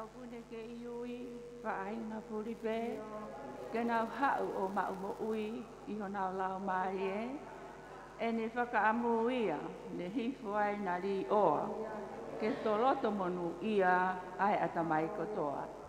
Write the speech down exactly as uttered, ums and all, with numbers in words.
kune ke iui, whaainga puripe, ke nau hau o maumo ui, iho nau lau mai e, e ne whakaamu ia, ne hifu ai na li oa, ke toloto monu ia ai atamai kotoa.